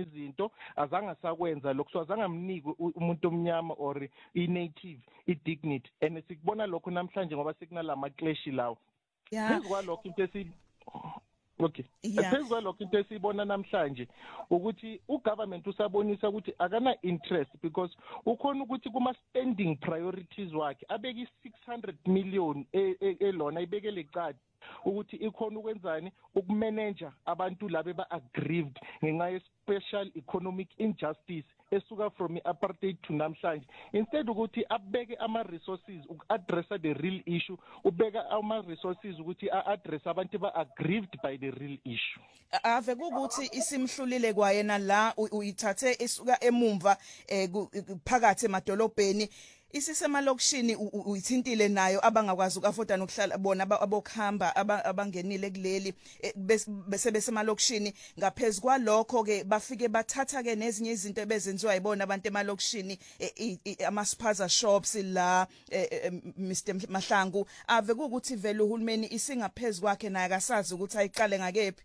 izinto azange asakwenza lokho so azange amnike umuntu omnyama or i-native i-dignity and sikubona lokho namhlanje ngoba sekunalama clash lawo phezwa lokho into Okay. Phezwa lokho into esibona namhlanje ukuthi ugovernment usabonisa ukuthi akana interest because ukhona ukuthi kuma spending priorities wakhe abeki 600 million elona ibekele icadi ukuthi ikhona ukwenzani ukumanage abantu labe ba-aggrieved ngenxa ye-special economic injustice esuka from apartheid to namhlanje instead ukuthi abeke ama-resources uku-addressa the real issue ubeka ama-resources ukuthi a-address abantu ba-aggrieved by the real issue. Ave kukuthi isimhlulile kwayena la uyithathe esuka emumva phakathi emadolobheni isisemalokishini uyithintile nayo abangakwazi ukuafoda nokuhlala bona abokuhamba abangenile kuleli bese besemalokishini ngaphezulu kwalokho ke bafike bathatha ke nezinye izinto ebezenziwa yibona abantu emalokishini ama-spaza shops la Mr Mahlangu ave ukuthi vele uhulumeni isingaphezulu kwakhe naye akasazi ukuthi ayiqale ngakephi.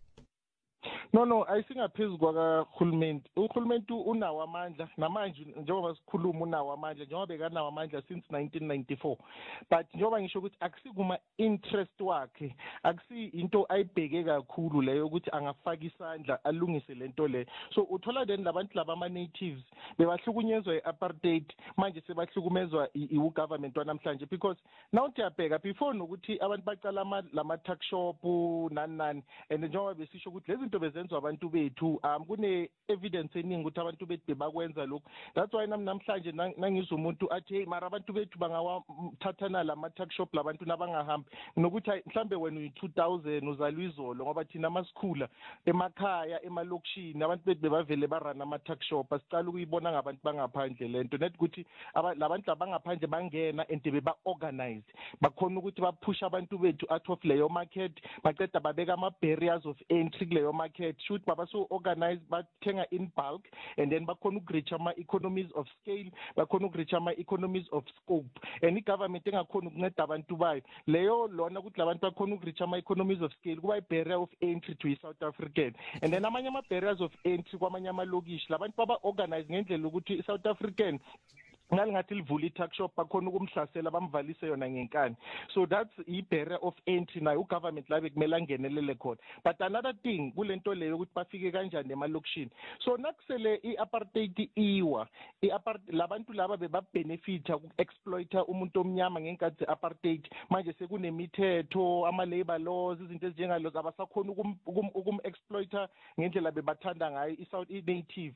No ayisingaphezulu kwakahulumeni uhulumeni unawo amandla namanje njengoba sikhuluma unawo amandla njengoba bekanawo amandla since 1994 but njengoba ngisho ukuthi akusikuma interest wakhe akusi into ayibheke kakhulu leyo ukuthi angafaka isandla alungise lento le so uthola then labantu laba ama natives bebahlukunyezwa eapartheid manje sebahlukumezwa igovernment wanamhlanje because now uyabheka before nokuthi abantu baqala lama tuck shop nani and njengoba besisho ukuthi lezi zinto bezenziwa abantu bethu kune evidence eningi ukuthi abantu bethu bebakwenza lokho that's why namhlanje nangizwa umuntu athi hey mara abantu bethu bangawathathana lama tuck shop labantu nabangahambi nokuthi mhlambe wena uyi2000 uzalwa izolo ngoba thina masikhula emakhaya emalokishini abantu bethu bebavele barana ama tuck shop asicala ukuyibona ngabantu bangaphandle lento net ukuthi labantu labangaphandle bangena and beba organized bakhona ukuthi baphusha abantu bethu out of leyo market baqeda babeka ama barriers of entry kuleyo market shoot baba so organized bathenga in bulk and then bakhona ukreach ama economies of scale bakhona ukreach ama economies of scope and igovernment engakhona ukunceda abantu bayo leyo lona ukuthi labantu bakhona ukreach ama economies of scale kuba i-barrier of entry to South African and then amanye ama barriers of entry kwamanye amalokishi labantu baba organize ngendlela ukuthi South African ngalingathi livula i-tuck shop bakhona ukumhlasela bamvalise yona ngenkani so that's i-barrier of entry nayo ugovernment labe kumele angenelele khona but another thing kulento leyo ukuthi bafike kanjani emalokishini so nakusele i-apartheid iwa labantu laba bebabhenefitha uku-exploita umuntu omnyama ngenkathi ze-apartheid manje sekunemithetho ama-labor laws izinto ezinjengalozo abasakhona ukum-exploita ngendlela bebathanda ngayo i-native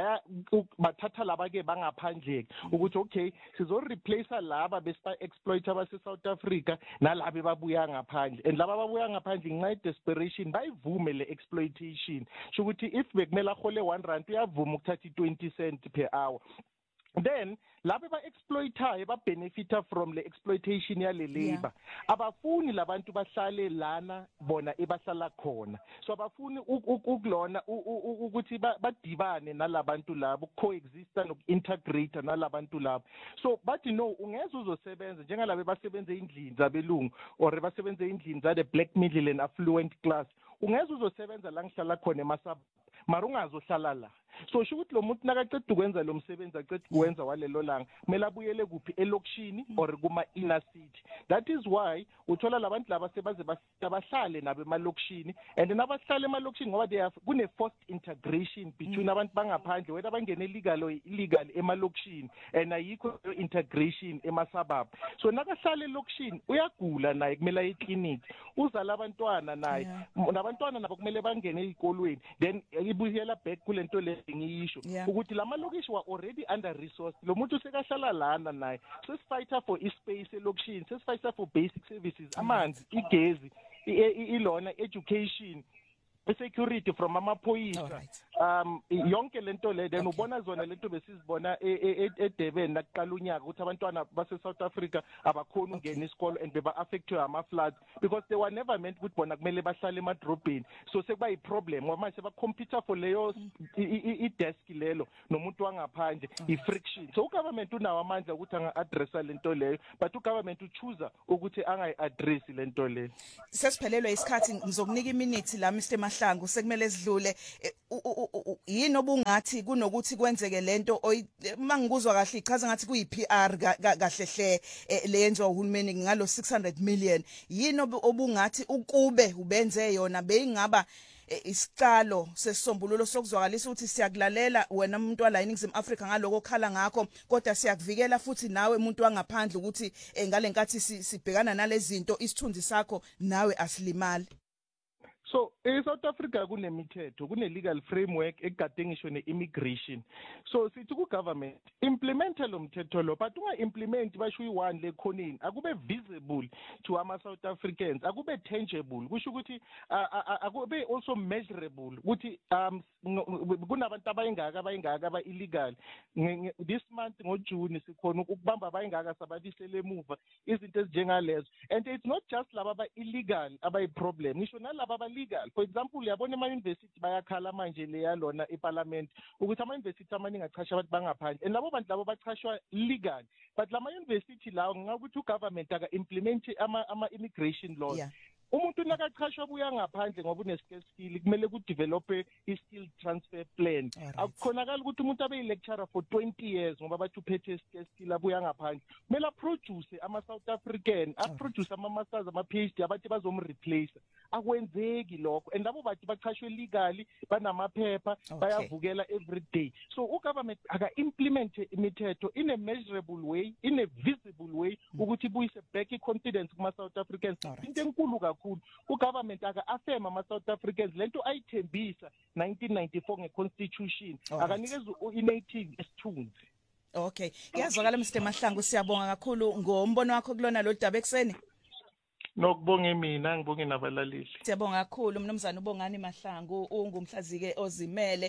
bathatha laba-ke bangaphandleke ukuthi okay sizo-replace laba besiba-exploit abase-South Africa nalaba babuya ngaphandle and laba babuya ngaphandle ngenxa ye-desperation bayivume le-exploitation sho ukuthi if bekumele ahole R1 uyavuma ukuthatha i-20 cent per hour then laba ba-exploitayo ba-benefita from le exploitation yale labor abafuni labantu bahlale lana bona ebahlala khona so abafuni ukulona ukuthi badibane nalabantu labo coexista noku-integrate nalabantu labo so bathi no ungeze uzosebenza njengalabo basebenza endlini zabelungu or basebenza endlini zade black middle and affluent class ungeze uzosebenza la ngihlala khona emasab mara ungazohlala la so sho ukuthi lo muntu nakaqeda ukwenza lo msebenzi aqeda ukwenza walelo langa kumele abuyele kuphi elokishini or kuma inner city that is why uthola labantu laba sebaze bahlale nabo emalokishini and nabahlala emalokishini ngoba kune forced integration between abantu bangaphandle whether bangene illegal emalokishini and ayikho integration emasabab so nakahlala elokishini uyagula naye kumele aye clinic uzala abantwana naye nabantwana nabo kumele bangene ezikolweni then ibuyela back kulento le ngiyisho ukuthi lamalokishi wa already under resourced lo muntu sekahlala lana naye sesifighter for ispace elokishini sesifighter for basic services amanzi igezi ilona education security from amaphoyisa yonke lento le then ubona zona lento besizibona eDurban nakuqala unyaka ukuthi abantwana base South Africa abakhona ungena isikolo and beba affected ama floods because they were never meant ukuthi bona kumele bahlale emadrobheni so sekuba iproblem ngoba manje bacompete for leyo i-desk lelo nomuntu wangaphandle i-friction so ugovernment unawo amandla ukuthi anga-addressa lento leyo but ugovernment uchoose ukuthi angayi-address lento leyo sesiphelelwe isikhathi ngizokunika iminute la Mr Mahlangu sekumele sidlule yini obungathi kunokuthi kwenzeke lento mangikuzwa kahle ichaza ngathi kuyi-PR kahlehle leyenziwa uhulumeni ngalo 600 million yini obungathi ukube ubenze yona beyingaba isicalo sesisombululo sokuzwakalisa ukuthi siyakulalela wena umuntu wala eNingizimu Afrika ngaloko khala ngakho kodwa siyakuvikela futhi nawe umuntu wangaphandle ukuthi ngalenkathi sibhekana nalezinto isithunzi sakho nawe asilimali. So eSouth Africa kunemithetho kune-legal framework ekade ngisho ne-immigration so sithi ku-government implement lo mthetho lo but unga-implement basho uyi-one lekhoneni akube visible to ama-South Africans akube tangible kusho ukuthi akube also measurable ukuthi kunabantu abayingaka aba-illegal this month ngoJune sikhona ukubamba abayingaka sabalisele emuva izinto ezinjengalezo and it's not just laba aba-illegal abayi-problem ngisho nalaba legal for example uyabona ama-university bayakhala manje leyalona eparliament ukuthi ama-university amaningi achasha abantu bangaphandle and labo bantu labo bachashwa legal but lama-university lawo ngingakuthi ugovernment aka-implement ama-immigration laws umuntu nakachashwa buya ngaphandle ngoba une-skill kumele kudevelopwe i-skill transfer plan akukhonakala ukuthi umuntu abe yi-lecturer for 20 years ngoba bathi uphethe skill abuya ngaphandle kumele aproduce ama-South African aproduce ama-masters ama-PhD abathi bazomreplace akwenzeki lokho and labo bathi bachashwe legally banamaphepha bayavukela every day so ugovernment aka-implement imithetho in a measurable way in a visible way ukuthi buyise back i-confidence kuma-South Africans into enkulu kakhulu ugovernment aka-affirm ama-South Africans lento ayithembisa 1994 nge-constitution akanikeza i-native esithunzi. Okay ngiyazwakala Mr Mahlangu siyabonga kakhulu ngombono wakho kulona lo daba ekseni. Nokubonge mina ngibonge nabalaleli. Siyabonga kakhulu mnumzane uBongani Mahlangu ungumhlazike ozimele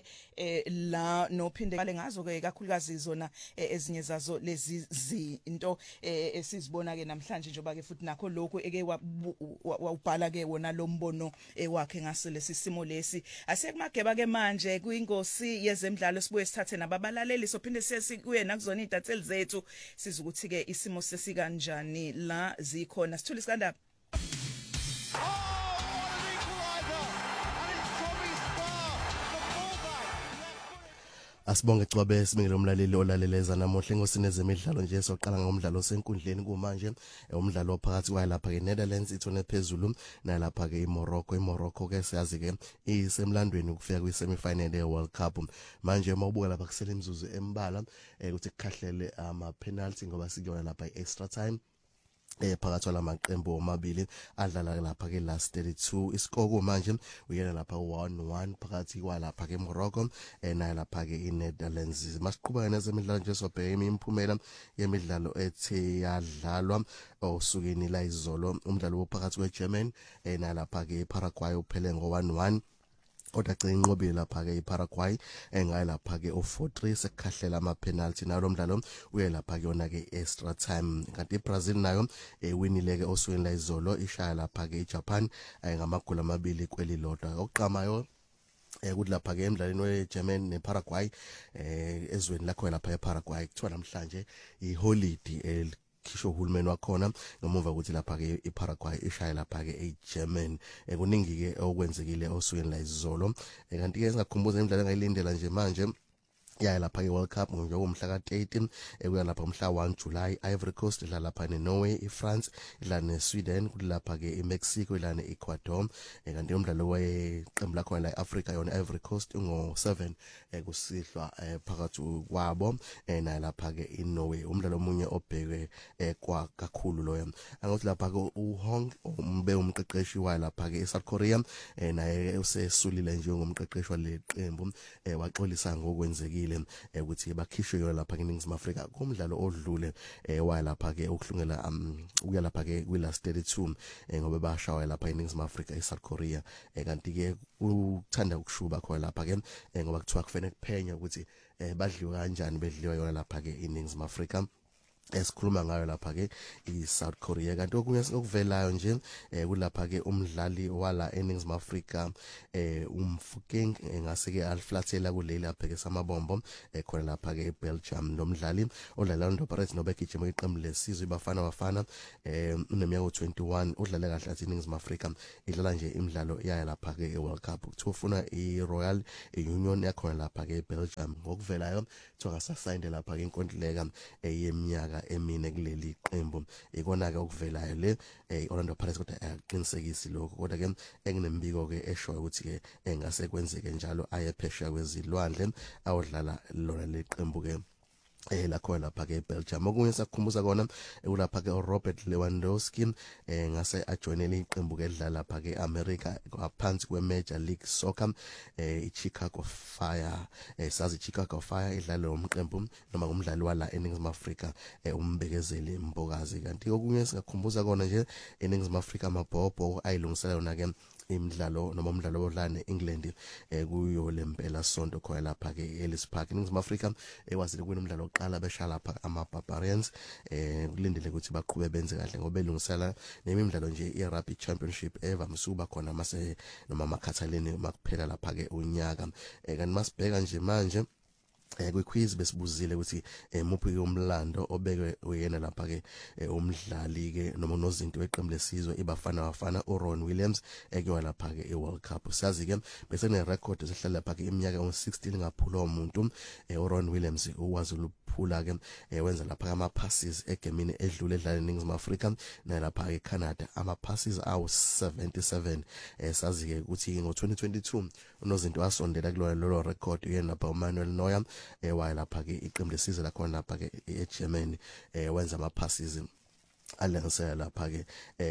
la nophinde ngale ngazo ke kakhulukazi zona ezinye zazo lezi zinto esizibona ke namhlanje njoba ke futhi nakho lokho eke wabhala ke wona lo mbono wakhe ngase lesi simo lesi asiyekumageba ke manje kuyingosi yezemidlalo sibuye sithathe nababalaleli sophinde sesikuye nakuzona idatseli zethu sizukuthi ke isimo sesikanjani la zikhona sithule isikandaba. Asibonge Cwabe sibingile umlaleli olaleleza namuhla ngosini ezemidlalo nje soqala ngomdlalo osenkundleni kumanje umdlalo ophakathi kwalapha ke Netherlands ithone phezulu nalapha ke iMorocco ke siyazi ke isemlandweni ukufika kwi-semi-final ye-World Cup manje mawubuka lapha kusele imizuzu embala ukuthi kukhahlele ama penalty ngoba sikuyona lapha i-extra time phakathi kwamaqembu omabili adlala lapha ke last 32 isikoko manje uyena lapha 1-1 phakathi kwalapha ke Morocco naye lapha ke iNetherlands masiqhubeka nezemidlalo nje sobheka imiphumela yemidlalo ethe yadlalwa osukeni la izolo umdlalo ophakathi kweGermany nalapha ke Paraguay uphele ngo-1-1 kodwa inqobile lapha ke iParaguay engayi lapha ke o4-3 sekukhahlela ama penalty nalo mdlalo uye lapha ke yona ke extra time kanti iBrazil nayo winile ke osweni la izolo ishaya lapha ke iJapan ngamagoli amabili kwelilodwa oqhamayo ukuthi lapha ke emidlalweni weGermany neParaguay ezweni lakho lapha eParaguay kuthiwa namhlanje iholiday kisho uhulumeni wakhona ngemuva ukuthi lapha ke iParaguay ishaya lapha ke eGermany kuningi ke okwenzekile osukeni la izolo kanti ke singakhumbuza imidlalo engayilindela nje manje ya lapha ke World Cup ngomhla ka-13 kuya lapha umhla 1 July Ivory Coast idlala lapha neNorway iFrance idlala neSweden kulapha ke iMexico idlala neEcuador kanti umdlalo weqembu lakho la eAfrica yona Ivory Coast ngo7 kusihlwa phakathi kwabo na lapha ke iNorway umdlalo omunye obhekwe kwa kakhulu loyo angothi lapha ke uHong umbe umqeqeshi wa lapha ke eSouth Korea naye usesulile nje ngomqeqeshi waleqembu waxolisa ngokwenzekile ukuthi bakhishwe yona lapha eNingizimu Afrika kumdlalo odlule wa lapha ke ukuhlungela ukuya lapha ke kwi-last 32 ngoba bashawa lapha eNingizimu Afrika eSouth Korea kanti ke uthanda ukushuba khona lapha ke ngoba kuthiwa kufanele kuphenya ukuthi badliwa kanjani bedliwa yona lapha ke eNingizimu Afrika esikhuluma ngayo lapha ke iSouth Korea kanti okunye sikuvelayo nje kulapha ke umdlali wala eNingizimu Afrika Mofokeng engase ke alflathela kuleli lapha ke samabombo khona lapha ke eBelgium nomdlali odlala uNdoparates nobegijima iqembu lesizwe bafana uneminyaka 21 udlale kahle athi eNingizimu Afrika idlala nje imidlalo yaya lapha ke eWorld Cup kuthufuna iRoyal Union yakhona lapha ke eBelgium ngokuvelayo thoka sasayinde lapha ke inkontileka yeminyaka emine kuleli qembu ikona ke okuvelayo le Orlando Pirates kodwa ayaqinisekisi lokho kodwa ke enginembiko ke eshoyo ukuthi ke engase kwenzeke njalo aye phesheya kwezilwandle awudlala lona leqembu ke la khona lapha ke eBelgium okunye sakukhumbuza kona ulapha ke Robert Lewandowski ngase ajoinele iqembu ke edlala lapha ke America ngaphansi kweMajor League Soccer iChicago Fire sazi iChicago Fire idlala umqembu noma umdlali wala eNingizimu Afrika umbekezeli Mbokazi kanti okunye singakhumbuza kona nje eNingizimu Afrika amabhobho ayilungisela yona ke imidlalo noma umdlalo wodlane eEngland kuyo lempela sonto khona lapha ke Ellis Park eNingizimu Afrika ekwazile kwena umdlalo oqala besha lapha ama-Barbarians kulindele ukuthi baqhube benze kahle ngoba belungisela nemidlalo nje iRugby Championship evamise ukuba khona mase noma amakhathaleni makuphela lapha ke unyaka kanti masibheka nje manje kwiquiz besibuzile ukuthi muphi ke umlando obekwe uyena lapha ke umdlali ke noma nozinto weqembu lesizwe ibafana uRon Williams ekwa lapha ke eWorld Cup sazi ke bese ne record esihlala lapha ke iminyaka 16 ngaphula umuntu uRon Williams uwazi ukuphula ke wenza lapha ama passes egemini edlule edlala eNingizimu Afrika nalapha ke Canada ama passes awu 77 sazi ke ukuthi ngo2022 unozinto wasondela kulona lolo record uyena lapha uManuel Neuer waya lapha ke iqembu lesizwe la khona lapha ke eGermany wenza ama passes alengisela lapha ke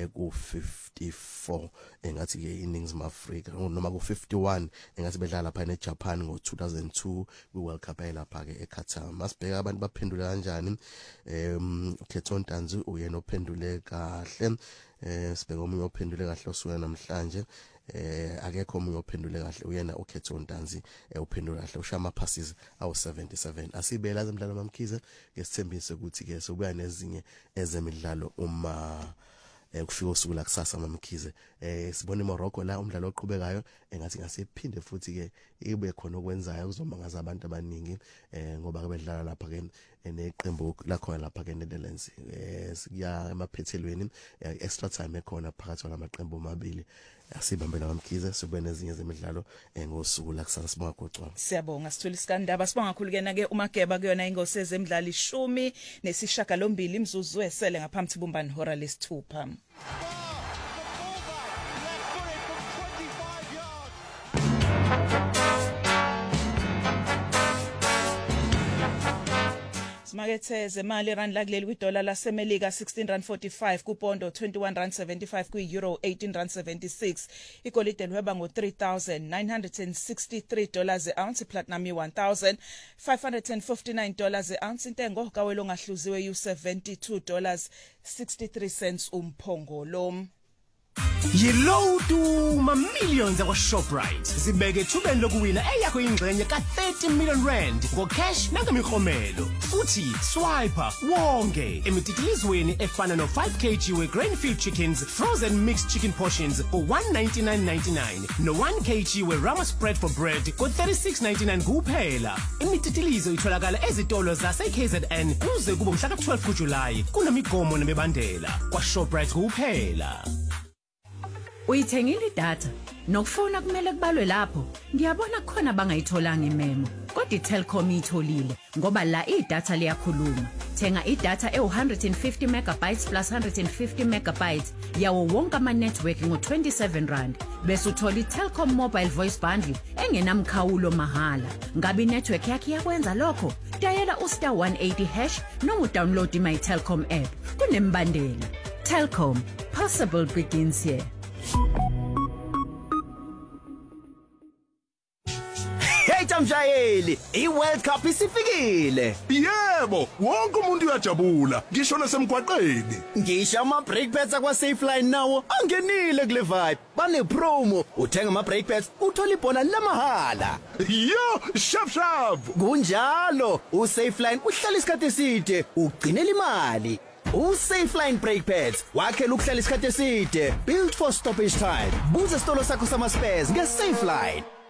ku54 engathi ke iNingizimu Afrika noma ku51 engathi bedlala lapha eJapan ngo2002 kwiWorld Cup lapha ke eQatar masibheka abantu baphendula kanjani Kheton Tanzi uyena ophendule kahle sibheka omunye ophendule kahle osuka namhlanje akekho omunye ophendule kahle uyena uKheton Tanzi uphendula kahle ushama passes awu 77 asibela emidlalo mamkhize ngesithembise ukuthi ke sobuya nezinye ezemidlalo uma kufika usuku la kusasa mamkhize sibona iMorocco la umdlalo oqhubekayo engathi ngasephinde futhi ke ibe khona okwenzayo kuzomangaza abantu abaningi ngoba ke bedlala lapha ke neqembu la khona lapha ke Netherlands siya emaphethelweni extra time ekhona phakathi kwalamaqembu amabili asibambela mamkhize sibe nezinye zemidlalo ngosuku la kusasa sibonga goqwa siyabonga sithula isikandaba sibonga kakhulu kena ke uMageba kuyona ingoseze emidlalo 10 nesishagalombili imzuzu wesele ngaphambi bumbani hora lesithupha Makethe zemali rand lakuleli kwidola lasemelika 16.45 kupondo 21.75 kwi-euro 18.76 igolide lweba ngo$3,963 a-ounce platinum $1,559 a-ounce intengo kawelo ongahluziwe $72.63 umphongolo Yilotu ma millions akwa Shoprite zibeke ethubeni lokuwina eyakho ingxenye ka30 million rand ngo cash nangemihomelo futhi swiper wonke emititilizweni efana no 5 kg we Grainfield chickens frozen mixed chicken portions for $199.99 no 1 kg we Rama spread for bread for $36.99 kuphela imititilizo itholakala ezitolo zase KZN kuze kube mhla ka12 kuJuly kunemigomo nemibandela kwa Shoprite kuphela Uyithengile idatha nokufona kumele kubalwe lapho ngiyabona khona bangayitholanga imemo kodwa iTelkom itholile ngoba la idatha liyakhuluma thenga idatha e150 megabytes plus 150 megabytes yawo wonke ama network ngo27 bese uthola iTelkom mobile voice bundle engenamkhawulo mahala ngabe network yakhe yakwenza lokho dayela *180# noma download my Telkom app kunembandela Telkom possible begins here right mshayeli, iWorld Cup isifikile. Yebo, wonke umuntu uyajabula, ngisho nasemgwaqeni. Ngisho ama brake pads akwa Safeline nawo angenile kule vibe. Bane promo, uthenga ama brake pads uthola ibhola lamahala. Yo, shap. Kunjalo, uSafeline uhlala isikhathi eside, ugcinela imali. uSafeline brake pads wakhela ukuhlala isikhathi eside, built for stoppage time. Buza isitolo sakho sama spares ngeSafeline.